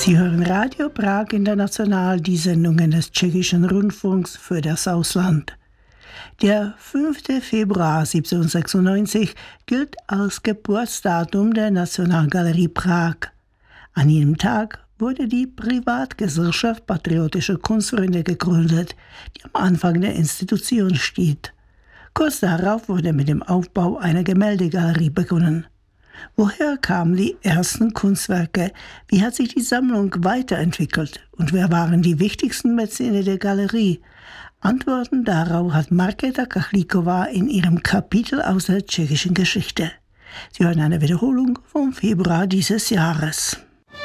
Sie hören Radio Prag International, die Sendungen des tschechischen Rundfunks für das Ausland. Der 5. Februar 1796 gilt als Geburtsdatum der Nationalgalerie Prag. An jenem Tag wurde die Privatgesellschaft Patriotische Kunstfreunde gegründet, die am Anfang der Institution steht. Kurz darauf wurde mit dem Aufbau einer Gemäldegalerie begonnen. Woher kamen die ersten Kunstwerke? Wie hat sich die Sammlung weiterentwickelt? Und wer waren die wichtigsten Mäzene der Galerie? Antworten darauf hat Markéta Kachlíková in ihrem Kapitel aus der tschechischen Geschichte. Sie hören eine Wiederholung vom Februar dieses Jahres.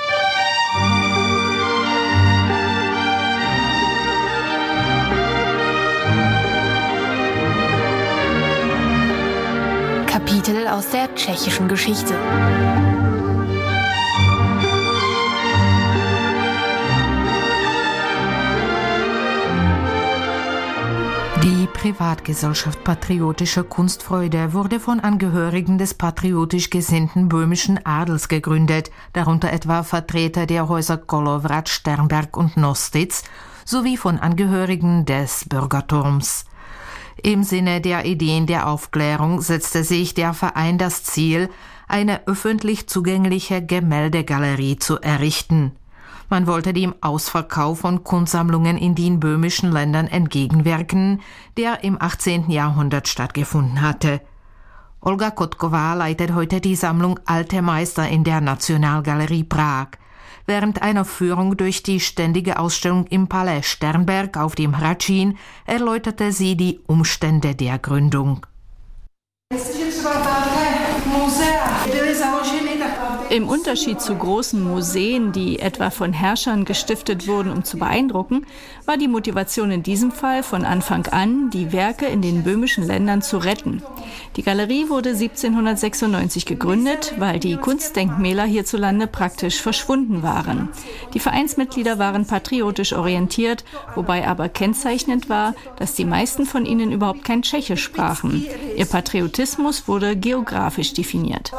Kapitel aus der tschechischen Geschichte. Die Privatgesellschaft Patriotische Kunstfreude wurde von Angehörigen des patriotisch gesinnten böhmischen Adels gegründet, darunter etwa Vertreter der Häuser Kolowrat, Sternberg und Nostitz, sowie von Angehörigen des Bürgertums. Im Sinne der Ideen der Aufklärung setzte sich der Verein das Ziel, eine öffentlich zugängliche Gemäldegalerie zu errichten. Man wollte dem Ausverkauf von Kunstsammlungen in den böhmischen Ländern entgegenwirken, der im 18. Jahrhundert stattgefunden hatte. Olga Kotková leitet heute die Sammlung Alte Meister in der Nationalgalerie Prag. Während einer Führung durch die ständige Ausstellung im Palais Sternberg auf dem Hradčín erläuterte sie die Umstände der Gründung. Im Unterschied zu großen Museen, die etwa von Herrschern gestiftet wurden, um zu beeindrucken, war die Motivation in diesem Fall von Anfang an, die Werke in den böhmischen Ländern zu retten. Die Galerie wurde 1796 gegründet, weil die Kunstdenkmäler hierzulande praktisch verschwunden waren. Die Vereinsmitglieder waren patriotisch orientiert, wobei aber kennzeichnend war, dass die meisten von ihnen überhaupt kein Tschechisch sprachen. Ihr Patriotismus wurde geografisch definiert.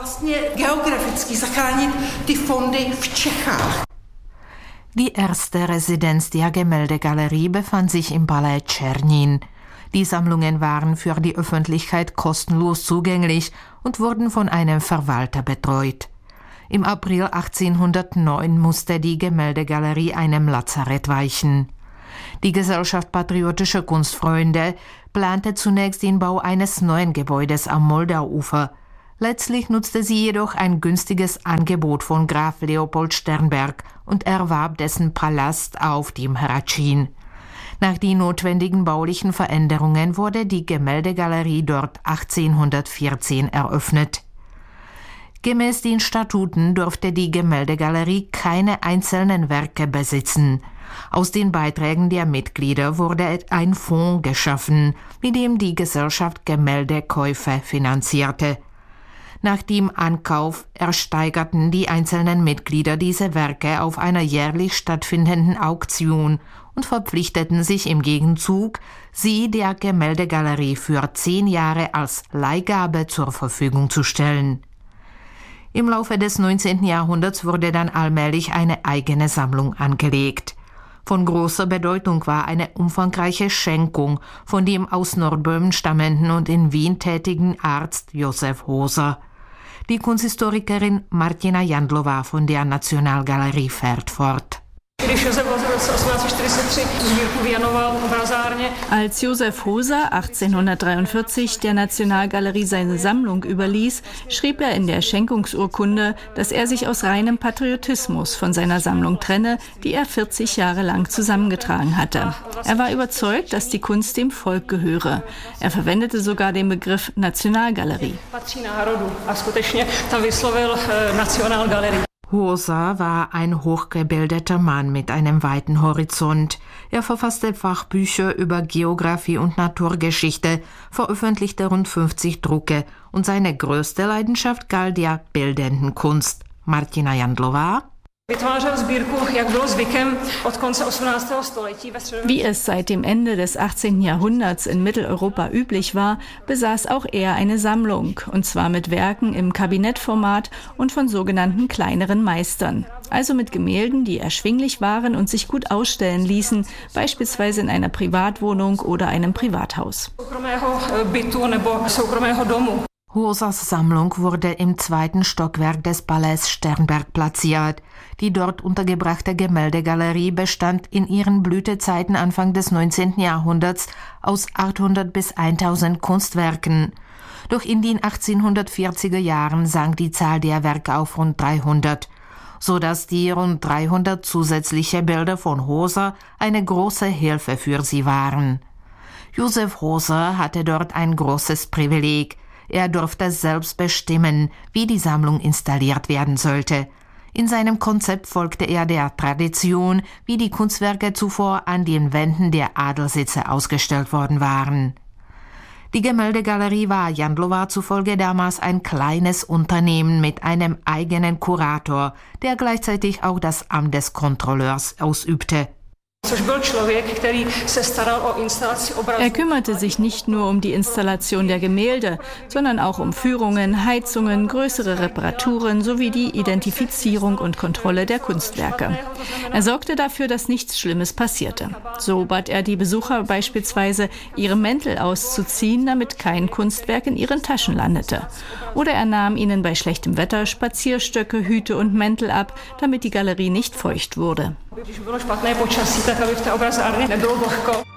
Die erste Residenz der Gemäldegalerie befand sich im Palais Czernin. Die Sammlungen waren für die Öffentlichkeit kostenlos zugänglich und wurden von einem Verwalter betreut. Im April 1809 musste die Gemäldegalerie einem Lazarett weichen. Die Gesellschaft Patriotische Kunstfreunde plante zunächst den Bau eines neuen Gebäudes am Moldauufer. Letztlich nutzte sie jedoch ein günstiges Angebot von Graf Leopold Sternberg und erwarb dessen Palast auf dem Hradčín. Nach den notwendigen baulichen Veränderungen wurde die Gemäldegalerie dort 1814 eröffnet. Gemäß den Statuten durfte die Gemäldegalerie keine einzelnen Werke besitzen. Aus den Beiträgen der Mitglieder wurde ein Fonds geschaffen, mit dem die Gesellschaft Gemäldekäufe finanzierte. Nach dem Ankauf ersteigerten die einzelnen Mitglieder diese Werke auf einer jährlich stattfindenden Auktion und verpflichteten sich im Gegenzug, sie der Gemäldegalerie für 10 Jahre als Leihgabe zur Verfügung zu stellen. Im Laufe des 19. Jahrhunderts wurde dann allmählich eine eigene Sammlung angelegt. Von großer Bedeutung war eine umfangreiche Schenkung von dem aus Nordböhmen stammenden und in Wien tätigen Arzt Josef Hoser. Die Kunsthistorikerin Martina Jandlová von der Nationalgalerie fährt fort. Als Josef Hoser 1843 der Nationalgalerie seine Sammlung überließ, schrieb er in der Schenkungsurkunde, dass er sich aus reinem Patriotismus von seiner Sammlung trenne, die er 40 Jahre lang zusammengetragen hatte. Er war überzeugt, dass die Kunst dem Volk gehöre. Er verwendete sogar den Begriff Nationalgalerie. Hoser war ein hochgebildeter Mann mit einem weiten Horizont. Er verfasste Fachbücher über Geographie und Naturgeschichte, veröffentlichte rund 50 Drucke und seine größte Leidenschaft galt der bildenden Kunst. Martina Jandlová. Wie es seit dem Ende des 18. Jahrhunderts in Mitteleuropa üblich war, besaß auch er eine Sammlung, und zwar mit Werken im Kabinettformat und von sogenannten kleineren Meistern. also mit Gemälden, die erschwinglich waren und sich gut ausstellen ließen, beispielsweise in einer Privatwohnung oder einem Privathaus. Hosers Sammlung wurde im 2. Stockwerk des Palais Sternberg platziert. Die dort untergebrachte Gemäldegalerie bestand in ihren Blütezeiten Anfang des 19. Jahrhunderts aus 800 bis 1000 Kunstwerken. Doch in den 1840er Jahren sank die Zahl der Werke auf rund 300, sodass die rund 300 zusätzliche Bilder von Hoser eine große Hilfe für sie waren. Josef Hoser hatte dort ein großes Privileg. Er durfte selbst bestimmen, wie die Sammlung installiert werden sollte. In seinem Konzept folgte er der Tradition, wie die Kunstwerke zuvor an den Wänden der Adelssitze ausgestellt worden waren. Die Gemäldegalerie war Jandlova zufolge damals ein kleines Unternehmen mit einem eigenen Kurator, der gleichzeitig auch das Amt des Kontrolleurs ausübte. Er kümmerte sich nicht nur um die Installation der Gemälde, sondern auch um Führungen, Heizungen, größere Reparaturen sowie die Identifizierung und Kontrolle der Kunstwerke. Er sorgte dafür, dass nichts Schlimmes passierte. So bat er die Besucher beispielsweise, ihre Mäntel auszuziehen, damit kein Kunstwerk in ihren Taschen landete. Oder er nahm ihnen bei schlechtem Wetter Spazierstöcke, Hüte und Mäntel ab, damit die Galerie nicht feucht wurde.